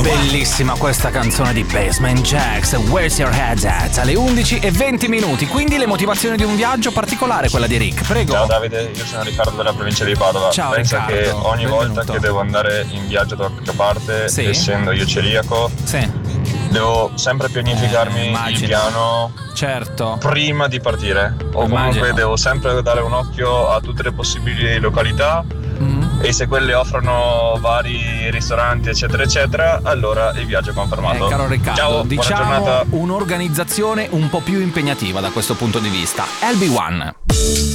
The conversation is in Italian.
Bellissima questa canzone di Basement Jaxx, Where's Your Head At, alle 11:20. Quindi le motivazioni di un viaggio particolare, quella di Rick, prego. Ciao Davide, io sono Riccardo della provincia di Padova. Ciao Pensa Riccardo, che ogni benvenuto. volta che devo andare in viaggio da qualche parte, Sì. essendo io celiaco, Sì, devo sempre pianificarmi il immagino. piano certo. prima di partire. O Immagino. comunque devo sempre dare un occhio a tutte le possibili località. E se quelle offrono vari ristoranti eccetera eccetera, allora il viaggio è confermato. Caro Riccardo, Ciao, buona diciamo giornata. un'organizzazione un po' più impegnativa da questo punto di vista. LB1.